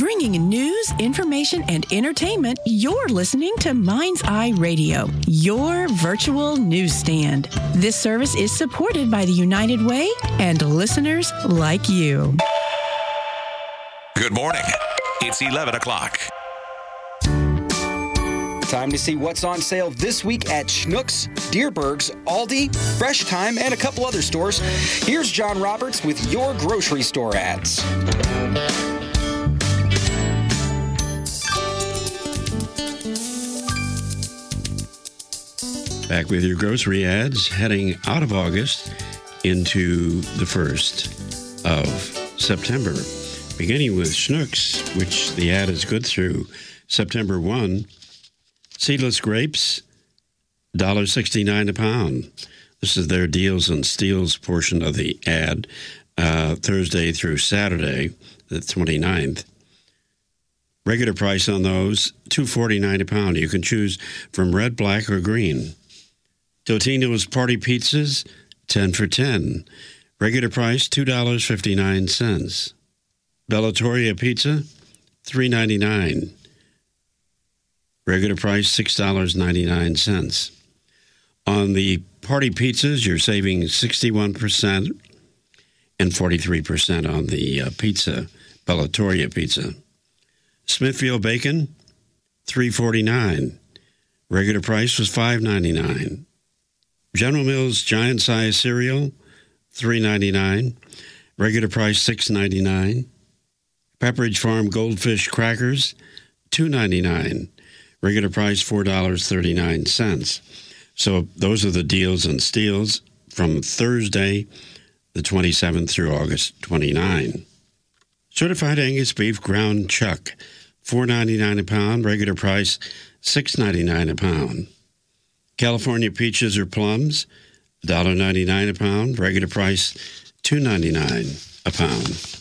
Bringing news, information, and entertainment, you're listening to Mind's Eye Radio, your virtual newsstand. This service is supported by the United Way and listeners like you. Good morning. It's 11 o'clock. Time to see what's on sale this week at Schnucks, Dierberg's, Aldi, Fresh Time, and a couple other stores. Here's John Roberts with your grocery store ads. Back with your grocery ads, heading out of August into the 1st of September. Beginning with Schnucks, which the ad is good through September 1. Seedless grapes, $1.69 a pound. This is their deals and steals portion of the ad, Thursday through Saturday, the 29th. Regular price on those, $2.49 a pound. You can choose from red, black, or green. Totino's Party Pizzas, 10 for $10. Regular price, $2.59. Bellatoria Pizza, $3.99. Regular price, $6.99. On the Party Pizzas, you're saving 61% and 43% on the pizza, Bellatoria Pizza. Smithfield Bacon, $3.49. Regular price was $5.99. General Mills Giant Size Cereal, $3.99. Regular price, $6.99. Pepperidge Farm Goldfish Crackers, $2.99. Regular price, $4.39. So those are the deals and steals from Thursday, the 27th through August 29. Certified Angus Beef Ground Chuck, $4.99 a pound. Regular price, $6.99 a pound. California Peaches or Plums, $1.99 a pound. Regular price, $2.99 a pound.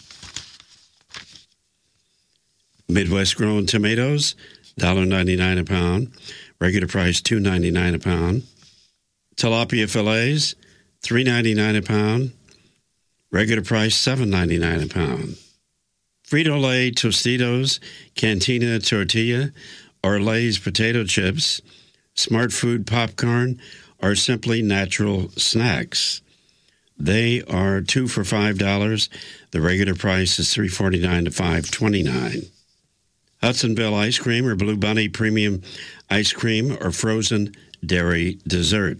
Midwest Grown Tomatoes, $1.99 a pound. Regular price, $2.99 a pound. Tilapia Fillets, $3.99 a pound. Regular price, $7.99 a pound. Frito-Lay Tostitos, Cantina Tortilla, or Lay's Potato Chips, Smart Food Popcorn, or Simply Natural Snacks. They are 2 for $5. The regular price is $3.49 to $5.29. Hudsonville Ice Cream or Blue Bunny Premium Ice Cream or Frozen Dairy Dessert,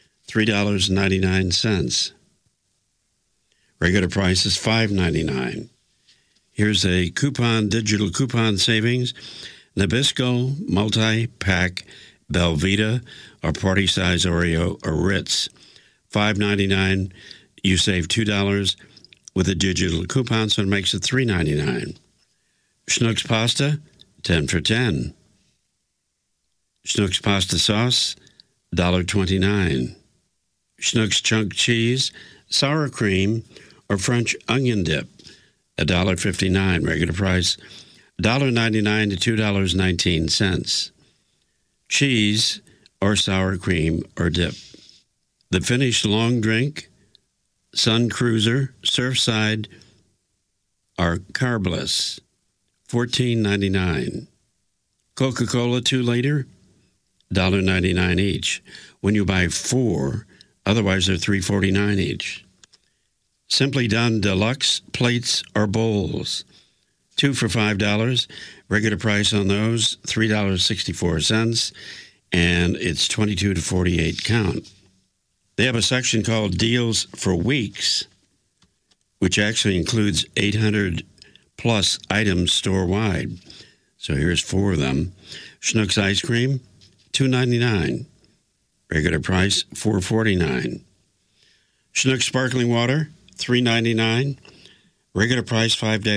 $3.99. Regular price is $5.99. Here's a digital coupon savings. Nabisco Multi-Pack Belvita or Party Size Oreo or Ritz, $5.99. You save $2 with a digital coupon, so it makes it $3.99. Schnucks Pasta, 10 for $10. Schnucks Pasta Sauce, $1.29. Schnucks Chunk Cheese, Sour Cream, or French Onion Dip, $1.59. Regular price, $1.99 to $2.19. Cheese or sour cream or dip. The Finished Long Drink, Sun Cruiser, Surfside, or Carbless, $14.99. Coca-Cola 2-liter, $1.99 each. When you buy 4, otherwise they're $3.49 each. Simply Done Deluxe plates or bowls, 2 for $5. Regular price on those, $3.64, and it's 22 to 48 count. They have a section called Deals for Weeks, which actually includes 800 plus items store-wide. So here's 4 of them. Schnucks Ice Cream, $2.99. Regular price, $4.49. Schnucks Sparkling Water, $3.99. Regular price,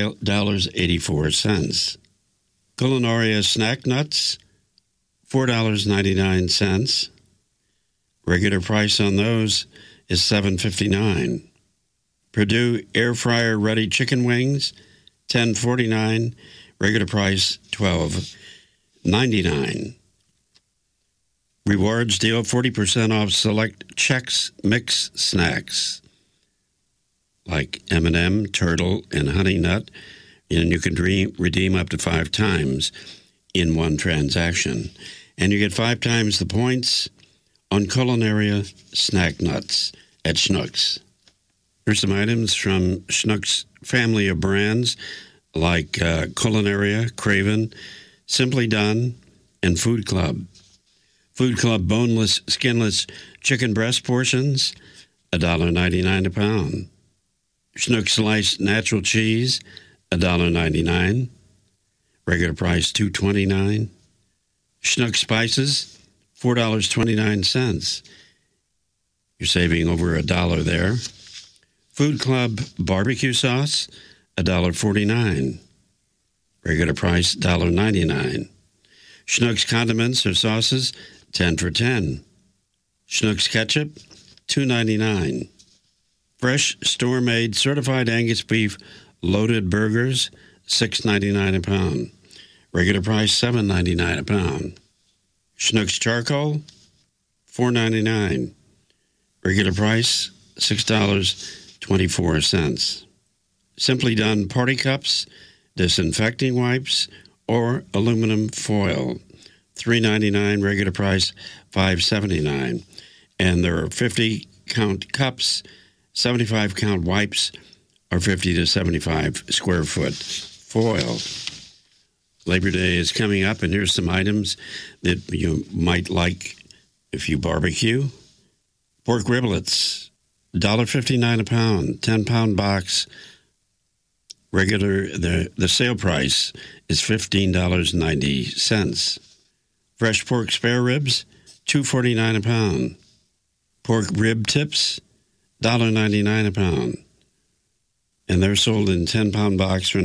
$5.84. Culinaria Snack Nuts, $4.99. Regular price on those is $7.59. Purdue Air Fryer Ready Chicken Wings, $10.49. Regular price, $12.99. Rewards deal, 40% off select Chex Mix snacks like M&M, Turtle, and Honey Nut. and you can redeem up to 5 times in one transaction. And you get 5 times the points on Culinaria snack nuts at Schnucks. Here's some items from Schnucks family of brands like Culinaria, Craven, Simply Done, and Food Club. Food Club boneless, skinless chicken breast portions, $1.99 a pound. Schnucks sliced natural cheese, $1.99. Regular price, $2.29. Schnucks spices, $4.29. You're saving over $1 there. Food Club barbecue sauce, $1.49. Regular price, $1.99. Schnucks condiments or sauces, 10 for $10. Schnucks ketchup, $2.99. Fresh store-made certified Angus beef loaded burgers, $6.99 a pound. Regular price, $7.99 a pound. Schnucks charcoal, $4.99. Regular price, $6.24. Simply Done party cups, disinfecting wipes, or aluminum foil, $3.99. Regular price, $5.79. And there are 50-count cups, 75-count wipes, or 50 to 75 square foot foil. Labor Day is coming up, and here's some items that you might like if you barbecue. Pork riblets, $1.59 a pound, 10-pound box. Regular, the sale price is $15.90. Fresh pork spare ribs, $2.49 a pound. Pork rib tips, $1.99 a pound. And they're sold in 10-pound box for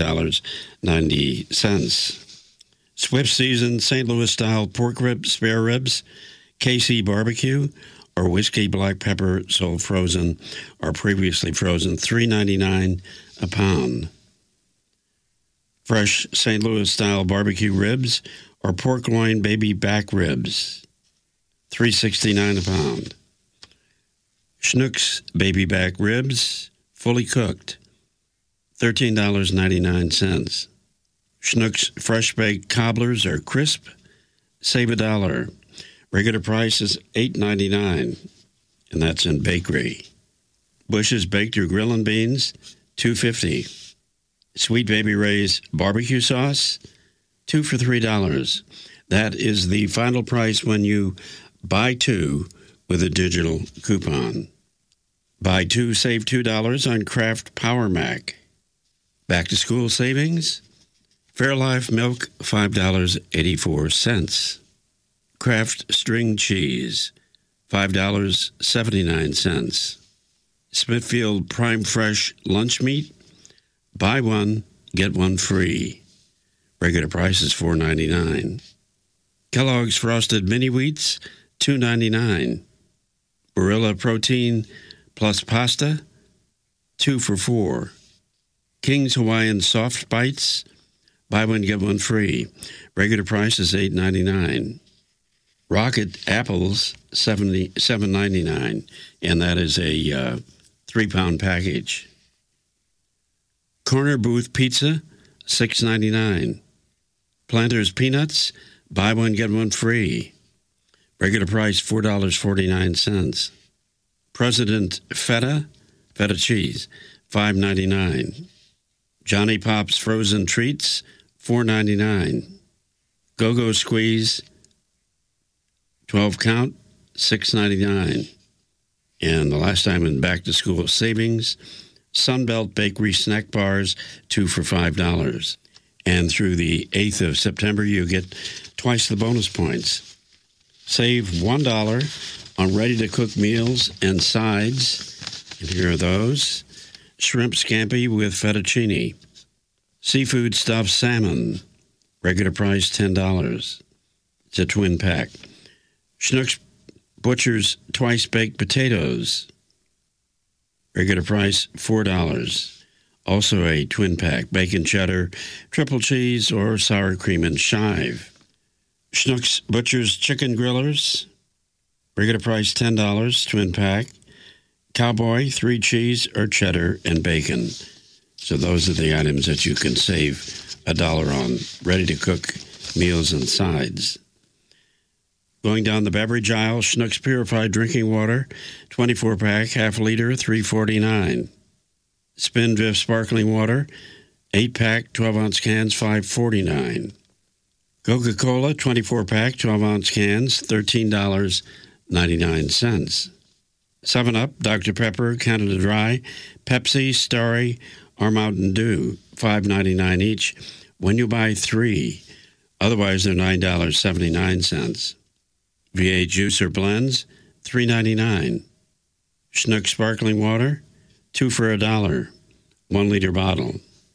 $19.90. Swift seasoned St. Louis-style pork rib, spare ribs, KC barbecue, or whiskey black pepper sold frozen or previously frozen, $3.99 a pound. Fresh St. Louis-style barbecue ribs or pork loin baby back ribs, $3.69 a pound. Schnucks baby back ribs, fully cooked, $13.99. Schnucks fresh baked cobblers are crisp, save $1. Regular price is $8.99, and that's in bakery. Bush's baked or grill and beans, $2.50. Sweet Baby Ray's barbecue sauce, 2 for $3. That is the final price when you buy 2 with a digital coupon. Buy 2, save $2 on Kraft Power Mac. Back to school savings, Fairlife milk, $5.84. Kraft string cheese, $5.79. Smithfield Prime Fresh lunch meat, buy one, get one free. Regular price is $4.99. Kellogg's Frosted Mini Wheats, $2.99. Barilla Protein Plus Pasta, 2 for $4. King's Hawaiian Soft Bites, buy one, get one free. Regular price is $8.99. Rocket Apples, $7.99, and that is a 3-pound package. Corner Booth Pizza, $6.99. Planters Peanuts, buy one, get one free. Regular price, $4.49. President Feta cheese, $5.99. Johnny Pop's frozen treats, $4.99. Go-Go Squeeze, 12 count, $6.99. And the last time in back-to-school savings, Sunbelt Bakery snack bars, 2 for $5. And through the 8th of September, you get twice the bonus points. Save $1 on ready-to-cook meals and sides. And here are those. Shrimp scampi with fettuccine. Seafood stuffed salmon. Regular price, $10. It's a twin pack. Schnucks Butcher's twice-baked potatoes. Regular price, $4. Also a twin pack, bacon cheddar, triple cheese, or sour cream and chive. Schnucks Butcher's chicken grillers. Regular price, $10, twin pack. Cowboy, 3 cheese or cheddar and bacon. So those are the items that you can save $1 on. Ready-to-cook meals and sides. Going down the beverage aisle, Schnucks Purified Drinking Water, 24-pack, half-liter, $3.49. Spindrift Sparkling Water, 8-pack, 12-ounce cans, $5.49. Coca-Cola, 24-pack, 12-ounce cans, $13.99. 7-Up, Dr. Pepper, Canada Dry, Pepsi, Starry, or Mountain Dew, $5.99 each when you buy 3. Otherwise, they're $9.79. V8 Juice or Blends, $3.99. Schnucks Sparkling Water, 2 for $1, 1-liter bottle.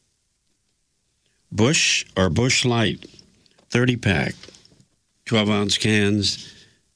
Busch or Busch Light, 30-pack, 12-ounce cans,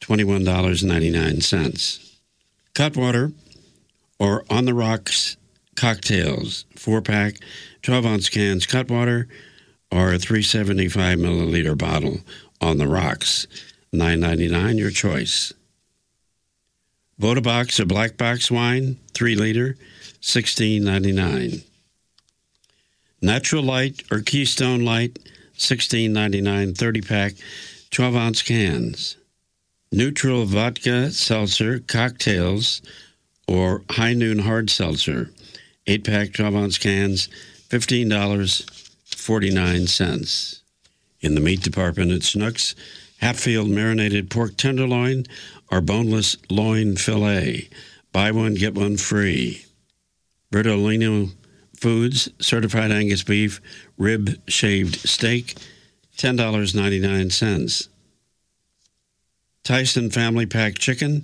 $21.99. Cutwater or On the Rocks cocktails, 4-pack, 12-ounce cans. Cutwater or a 375 milliliter bottle On the Rocks, $9.99, your choice. Vodabox or Black Box wine, 3-liter, $16.99. Natural Light or Keystone Light, $16.99, 30-pack, 12-ounce cans. Neutral Vodka Seltzer Cocktails or High Noon Hard Seltzer, 8-pack, 12-ounce cans, $15.49. In the meat department at Schnucks, Hatfield Marinated Pork Tenderloin or Boneless Loin Filet. Buy one, get one free. Bertolino Foods Certified Angus Beef Rib Shaved Steak, $10.99. Tyson Family Pack Chicken,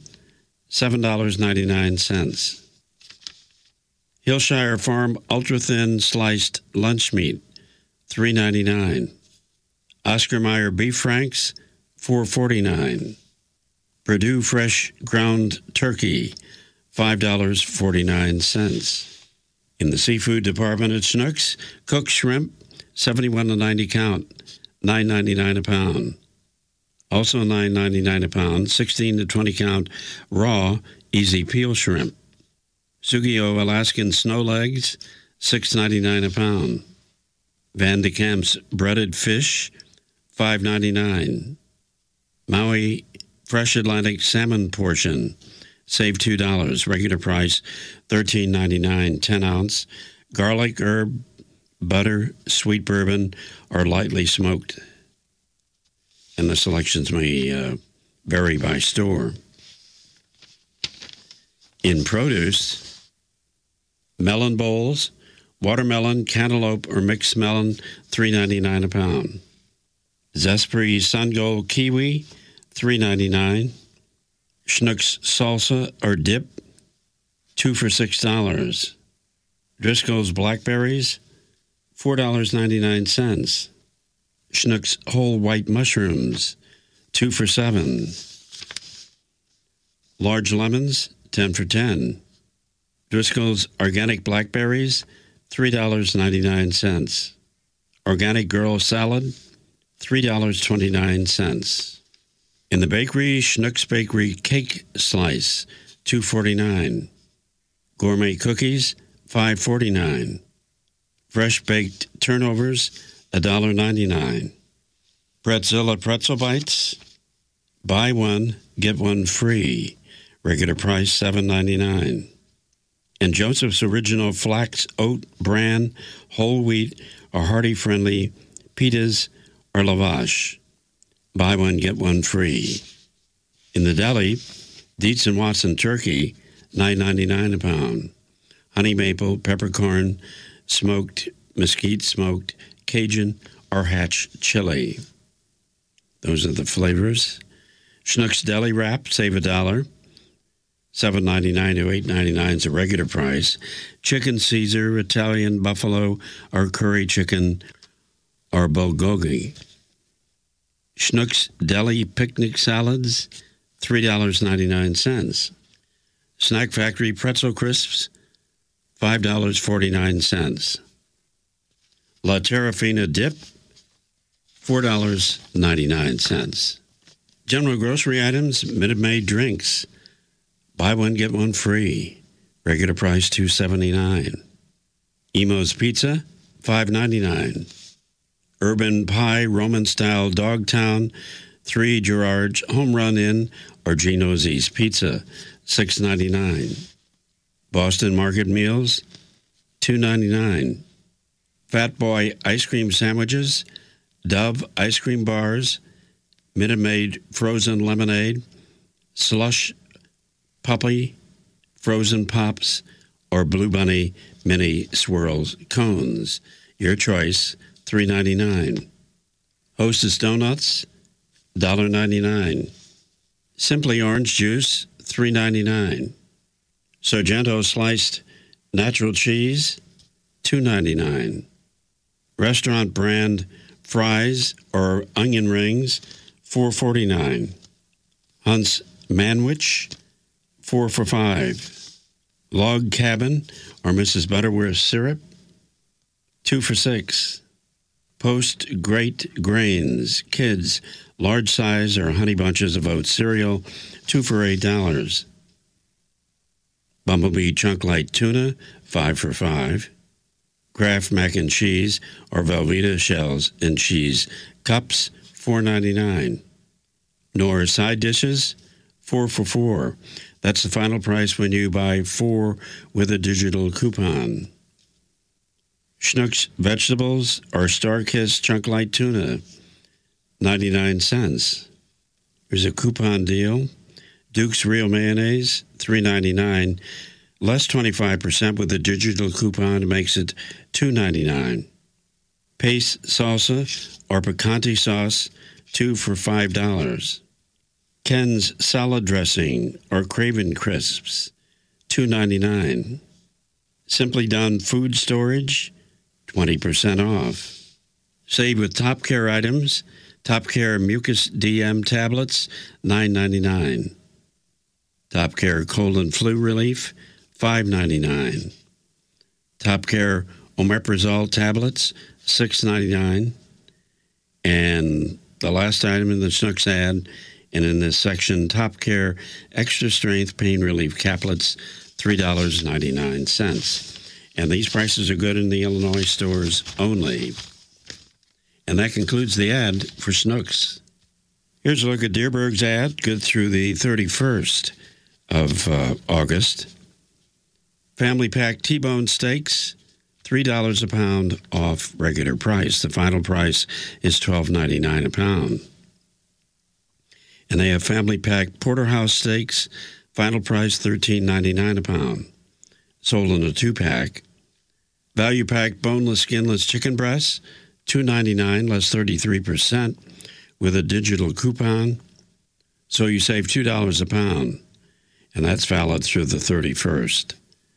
$7.99. Hillshire Farm Ultra Thin Sliced Lunch Meat, $3.99. Oscar Mayer Beef Franks, $4.49. Purdue Fresh Ground Turkey, $5.49. In the seafood department at Schnucks, cooked shrimp, 71 to 90 count, $9.99 a pound. Also $9.99 a pound, 16 to 20 count raw easy peel shrimp. Sugio Alaskan snow legs, $6.99 a pound. Van de Kamp's breaded fish, $5.99. Maui Fresh Atlantic salmon portion, save $2. Regular price, $13.99, 10 ounce. Garlic, herb, butter, sweet bourbon, or lightly smoked. And the selections may vary by store. In produce, melon bowls, watermelon, cantaloupe, or mixed melon, $3.99 a pound. Zespri Sun Gold kiwi, $3.99. Schnucks salsa or dip, 2 for $6. Driscoll's blackberries, $4.99. Schnucks whole white mushrooms, 2 for $7. Large lemons, 10 for $10. Driscoll's organic blackberries, $3.99. Organic girl salad, $3.29. In the bakery, Schnucks Bakery cake slice, $2.49. Gourmet cookies, $5.49. Fresh baked turnovers, $1.99. Bretzilla pretzel bites, buy one, get one free. Regular price, $7.99. And Joseph's Original Flax Oat Bran, Whole Wheat, or Hearty Friendly pitas or lavash. Buy one, get one free. In the deli, Dietz & Watson turkey, $9.99 a pound. Honey maple, peppercorn, smoked, mesquite smoked, Cajun, or Hatch chili. Those are the flavors. Schnucks Deli Wrap, save $1. $7.99 to $8.99 is a regular price. Chicken Caesar, Italian buffalo, or curry chicken, or bulgogi. Schnucks Deli Picnic Salads, $3.99. Snack Factory Pretzel Crisps, $5.49. La Terrafina Dip, $4.99. General grocery items, Minute Maid drinks, buy one, get one free. Regular price, $2.79. Emo's Pizza, $5.99. Urban Pie Roman-style Dogtown, 3 Gerard's Home Run Inn, or Gino's East Pizza, $6.99. Boston Market Meals, $2.99. Fat Boy Ice Cream Sandwiches, Dove Ice Cream Bars, Minute Maid Frozen Lemonade, Slush Puppy Frozen Pops, or Blue Bunny Mini Swirls Cones. Your choice, $3.99. Hostess Donuts, $1.99. Simply Orange Juice, $3.99. Sargento Sliced Natural Cheese, $2.99. Restaurant brand fries or onion rings, $4.49. Hunt's Manwich, 4 for $5. Log Cabin or Mrs. Butterworth syrup, 2 for $6. Post Great Grains Kids large size or honey bunches of oat cereal, 2 for $8. Bumblebee Chunk Light Tuna, 5 for $5. Kraft Mac and Cheese or Velveeta Shells and Cheese Cups, $4.99. Knorr Side Dishes, 4 for $4. That's the final price when you buy 4 with a digital coupon. Schnucks Vegetables or Starkist Chunk Light Tuna, 99 cents. There's a coupon deal. Duke's Real Mayonnaise, $3.99. Less 25% with a digital coupon makes it $2.99. Pace Salsa or Picante Sauce, 2 for $5. Ken's Salad Dressing or Craven Crisps, $2.99. Simply Done Food Storage, 20% off. Save with Top Care items. Top Care Mucus DM tablets, $9.99. Top Care Cold and Flu Relief, $5.99. Top Care Omeprazole tablets, $6.99. And the last item in the Schnucks ad, and in this section, Top Care Extra Strength Pain Relief Caplets, $3.99. And these prices are good in the Illinois stores only. And that concludes the ad for Schnucks. Here's a look at Dierberg's ad, good through the 31st of August. Family pack T-bone steaks, $3 a pound off regular price. The final price is $12.99 a pound. And they have family pack porterhouse steaks, final price $13.99 a pound. Sold in a 2-pack. Value pack boneless, skinless chicken breasts, $2.99 less 33% with a digital coupon. So you save $2 a pound, and that's valid through the 31st.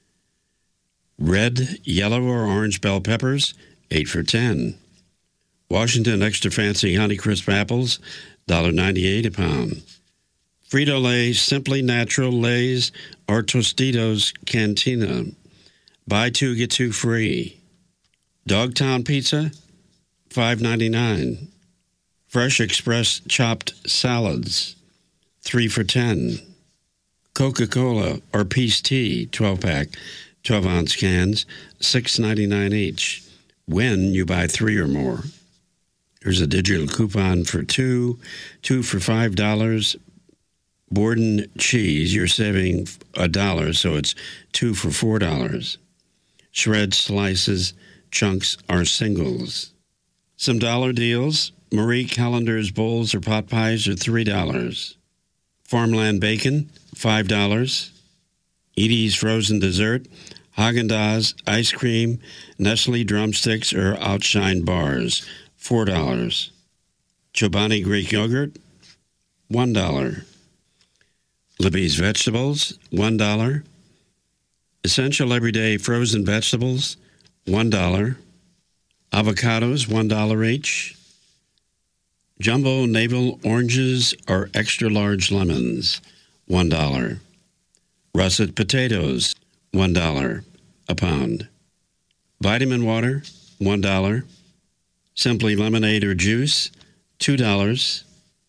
Red, yellow, or orange bell peppers, 8 for $10. Washington Extra Fancy Honeycrisp apples, $1.98 a pound. Frito-Lay Simply Natural Lays or Tostitos Cantina, buy 2, get 2 free. Dogtown Pizza, $5.99. Fresh Express Chopped Salads, 3 for $10. Coca-Cola or Peace Tea, 12-pack, 12-ounce cans, $6.99 each, when you buy 3 or more. There's a digital coupon for 2 for $5. Borden cheese, you're saving $1, so it's 2 for $4. Shred slices, chunks are singles. Some dollar deals. Marie Callender's bowls or pot pies are $3. Farmland bacon, $5. Edie's frozen dessert, Haagen-Dazs ice cream, Nestle drumsticks or Outshine bars, $4. Chobani Greek yogurt, $1. Libby's vegetables, $1. Essential everyday frozen vegetables, $1. Avocados, $1 each. Jumbo navel oranges or extra large lemons, $1. Russet potatoes, $1 a pound. Vitamin water, $1. Simply lemonade or juice, $2.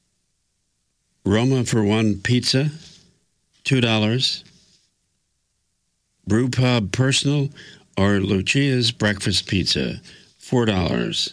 Roma for One pizza, $2. Brew Pub Personal or Lucia's Breakfast Pizza, $4.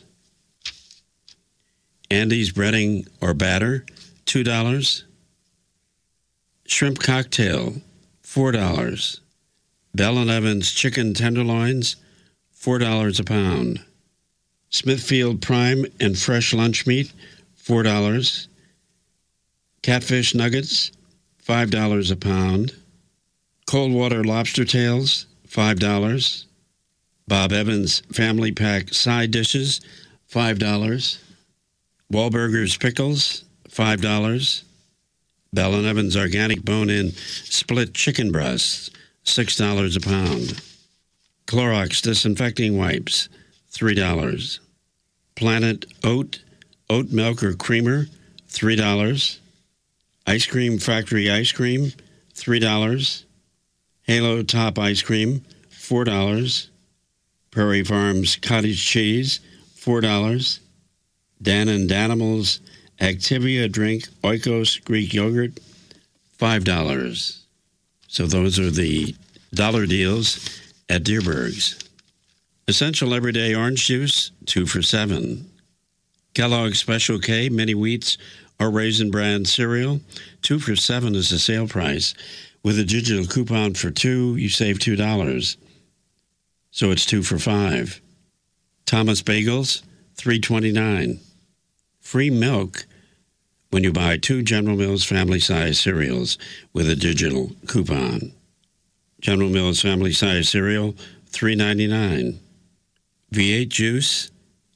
Andy's Breading or Batter, $2. Shrimp Cocktail, $4. Bell & Evans Chicken Tenderloins, $4 a pound. Smithfield Prime and Fresh Lunch Meat, $4. Catfish Nuggets, $5 a pound. Cold Water Lobster Tails, $5. Bob Evans Family Pack Side Dishes, $5. Wahlburgers Pickles, $5. Bell & Evans Organic Bone-In Split Chicken Breasts, $6 a pound. Clorox Disinfecting Wipes, $3. Planet Oat Milk or Creamer, $3. Ice Cream Factory Ice Cream, $3. Halo Top Ice Cream, $4. Prairie Farms Cottage Cheese, $4. Dan and Danimals Activia Drink Oikos Greek Yogurt, $5. So those are the dollar deals at Dierberg's. Essential Everyday Orange Juice, 2 for $7. Kellogg's Special K Mini Wheats or Raisin Bran Cereal, 2 for $7 is the sale price. With a digital coupon for 2, you save $2. So it's 2 for $5. Thomas Bagels, $3.29. Free milk when you buy 2 General Mills family-size cereals with a digital coupon. General Mills family-size cereal, $3.99. V8 juice,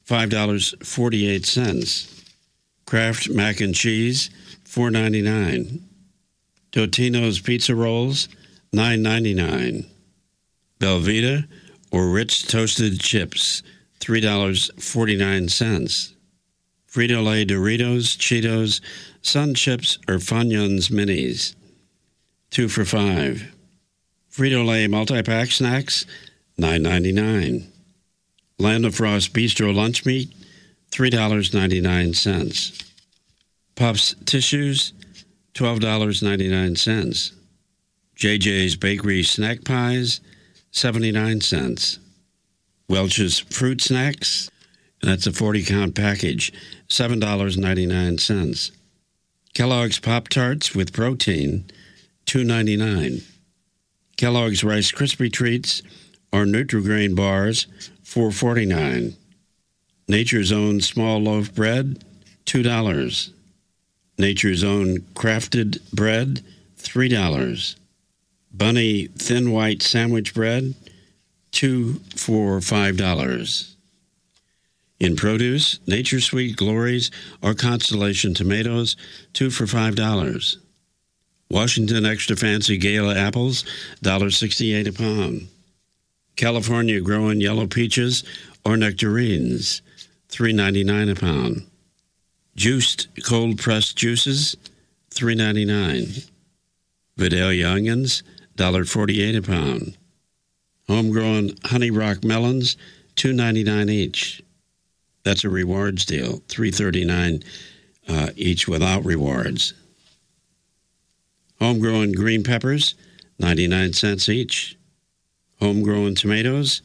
$5.48. Kraft mac and cheese, $4.99. Totino's pizza rolls, $9.99. Belvita or Ritz toasted chips, $3.49. Frito-Lay Doritos, Cheetos, Sun Chips, or Funyuns Minis, 2 for $5. Frito-Lay multi-pack snacks, $9.99. Land of Frost Bistro lunch meat, $3.99. Puffs tissues, $12.99. JJ's Bakery snack pies, 79 cents. Welch's fruit snacks, and that's a 40-count package, $7.99. Kellogg's Pop-Tarts with protein, $2.99. Kellogg's Rice Krispie Treats or Nutri-Grain bars, $4.49. Nature's Own small loaf bread, $2. Nature's Own crafted bread, $3. Bunny thin white sandwich bread, 2 for $5. In produce, Nature's Sweet Glories or Constellation tomatoes, 2 for $5. Washington Extra Fancy Gala apples, $1.68 a pound. California Growing Yellow Peaches or Nectarines, $3.99 a pound. Juiced cold-pressed juices, $3.99. Vidalia onions, $1.48 a pound. Homegrown Honey Rock melons, $2.99 each. That's a rewards deal, $3.39 each without rewards. Homegrown green peppers, 99 cents each. Homegrown tomatoes,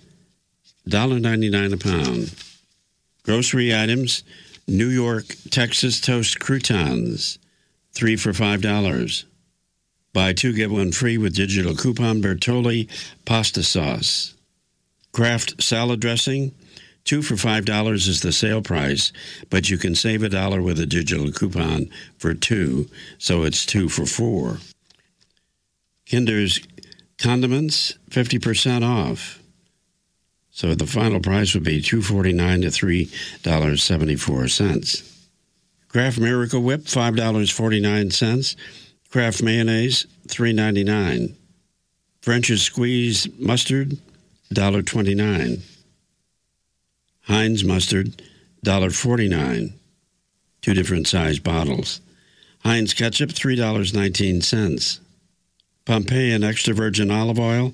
$1.99 a pound. Grocery items, New York Texas Toast Croutons, 3 for $5. Buy 2, get 1 free with digital coupon Bertolli pasta sauce. Kraft salad dressing, 2 for $5 is the sale price, but you can save $1 with a digital coupon for 2, so it's 2 for $4. Kinder's condiments, 50% off. So the final price would be $2.49 to $3.74. Kraft Miracle Whip, $5.49. Kraft mayonnaise, $3.99. French's Squeeze mustard, $1.29. Heinz mustard, $1.49. 2 different size bottles. Heinz ketchup, $3.19. Pompeian extra virgin olive oil,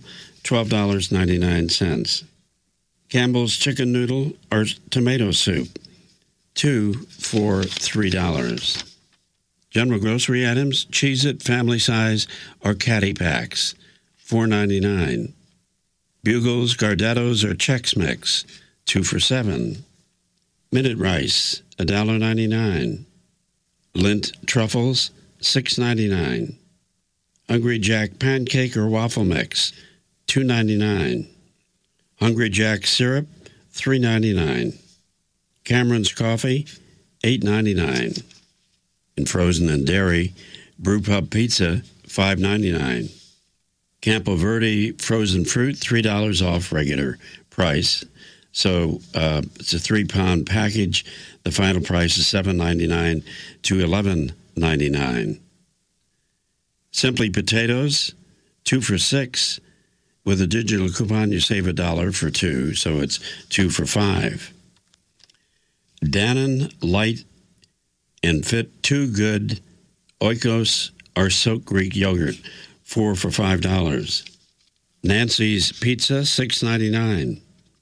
$12.99. Campbell's chicken noodle or tomato soup, 2 for $3. General grocery items, Cheez-It family size or caddy packs, $4.99. Bugles, Gardettos, or Chex Mix, 2 for $7. Minute rice, $1.99. Lindt truffles, $6.99. Hungry Jack pancake or waffle mix, $2.99. Hungry Jack syrup, $3.99. Cameron's coffee, $8.99. In frozen and dairy, Brewpub pizza, $5.99. Campo Verde frozen fruit, $3 off regular price. So it's a 3-pound package. The final price is $7.99 to $11.99. Simply potatoes, 2 for $6. With a digital coupon, you save $1 for 2, so it's 2 for $5. Dannon Light and Fit 2 Good Oikos or Soaked Greek Yogurt, 4 for $5. Nancy's Pizza, $6.99.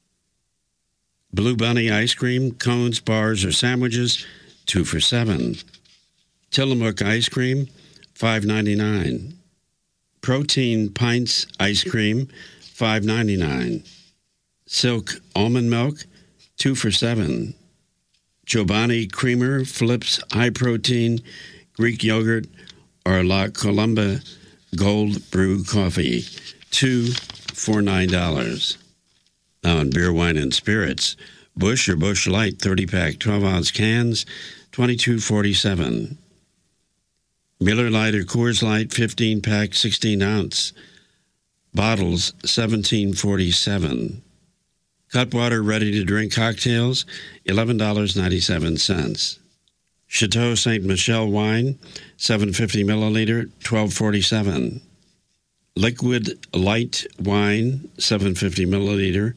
Blue Bunny ice cream, cones, bars, or sandwiches, 2 for $7. Tillamook ice cream, $5.99. Protein Pints ice cream, $5.99. Silk almond milk, 2 for $7. Chobani Creamer Flips high protein Greek yogurt or La Colomba Gold Brew coffee, 2 for $9. Now in beer, wine, and spirits, Busch or Busch Light 30-pack 12-ounce cans, $22.47. Miller Lite or Coors Light 15-pack 16-ounce bottles, $17.47. Cutwater ready-to-drink cocktails, $11.97. Chateau Ste. Michelle wine, 750 milliliter, $12.47. Liquid light wine, 750 milliliter,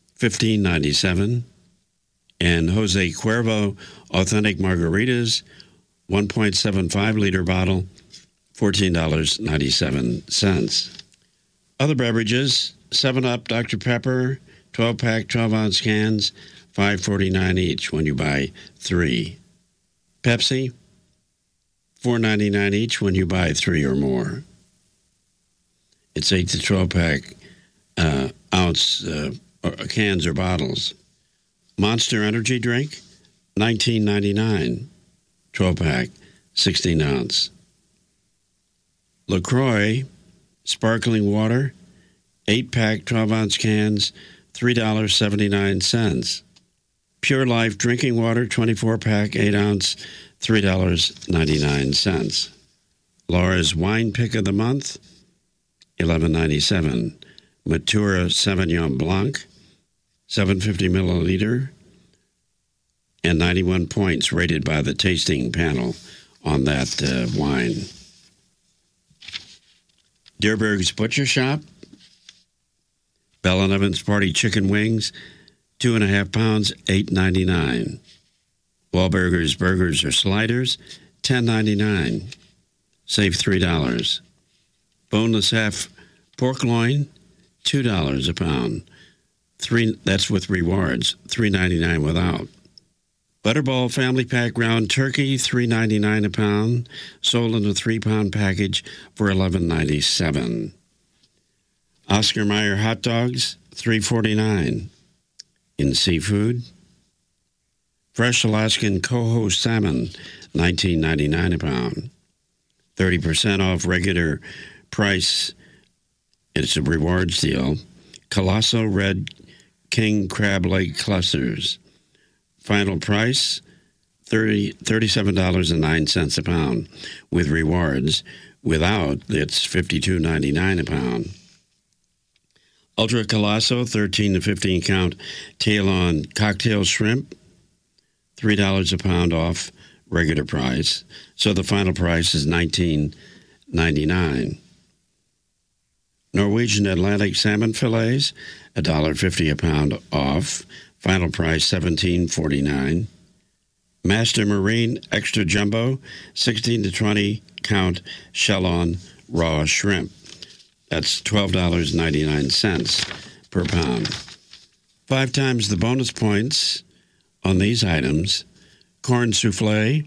$15.97. And Jose Cuervo authentic margaritas, 1.75-liter bottle, $14.97. Other beverages, 7-Up Dr. Pepper, 12-pack, 12-ounce cans, $5.49 each when you buy 3. Pepsi, $4.99 each when you buy 3 or more. It's 8 to 12-pack ounce cans or bottles. Monster Energy drink, $19.99. 12-pack, 16-ounce. LaCroix sparkling water, 8-pack, 12-ounce cans, $3.79. Pure Life drinking water, 24-pack, 8-ounce, $3.99. Laura's Wine Pick of the Month, $11.97. Matura Sauvignon Blanc, 750 milliliter, and 91 points rated by the tasting panel on that wine. Dierberg's Butcher Shop, Bell & Evans Party Chicken Wings, 2.5 pounds, $8.99. Wahlburgers Burgers or Sliders, $10.99. Save $3. Boneless half pork loin, $2 a pound. That's with rewards, $3.99 without. Butterball Family Pack Round Turkey, $3.99 a pound, sold in a 3-pound package for $11.97. Oscar Mayer hot dogs, $3.49. In seafood, fresh Alaskan coho salmon, $19.99 a pound. 30% off regular price. It's a rewards deal. Colosso Red King Crab Leg Clusters. Final price, $37.09 a pound. With rewards, without, it's $52.99 a pound. Ultra Colosso 13 to 15 count tail-on cocktail shrimp, $3 a pound off regular price. So the final price is $19.99. Norwegian Atlantic salmon fillets, $1.50 a pound off. Final price $17.49. Master Marine Extra Jumbo, 16 to 20 count shell-on raw shrimp. That's $12.99 per pound. 5 times the bonus points on these items: corn souffle,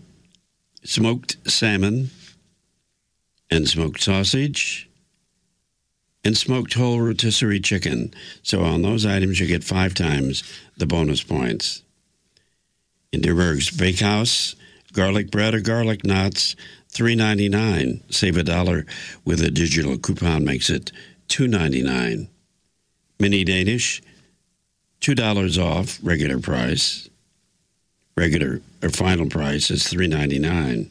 smoked salmon, and smoked sausage, and smoked whole rotisserie chicken. So on those items, you get 5 times the bonus points. In Dierberg's Bakehouse, garlic bread or garlic knots, $3.99. Save $1 with a digital coupon makes it $2.99. Mini Danish, $2 off regular price. Regular or final price is $3.99.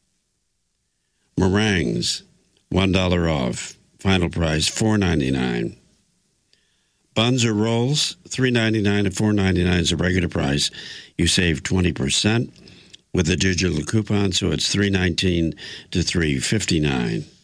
Meringues, $1 off. Final price $4.99. Buns or rolls, $3.99 to $4.99 is the regular price. You save 20% with a digital coupon, so it's $3.19 to $3.59.